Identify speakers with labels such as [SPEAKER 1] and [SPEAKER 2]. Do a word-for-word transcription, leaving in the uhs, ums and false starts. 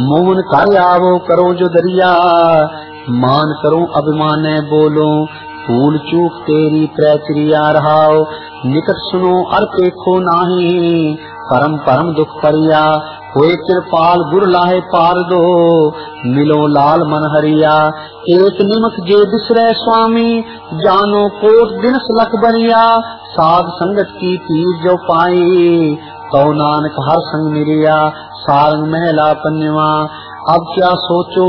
[SPEAKER 1] मोहन कर आवो करो जो दरिया, मान करो अभिमाने बोलो, भूल चूक तेरी प्रक्रिया रहाओ। निकट सुनो अर देखो नाही, परम परम दुख परिया, होए कृपाल गुर लाहे पार दो, मिलो लाल मन हरिया। एक निमक जे बिसरे स्वामी, जानो कोट दिन लख बरिया, साध संगत की पीर जो पाई, तो नानक हर संग मिलिया। सारंग महला पन्यवा। अब क्या सोचो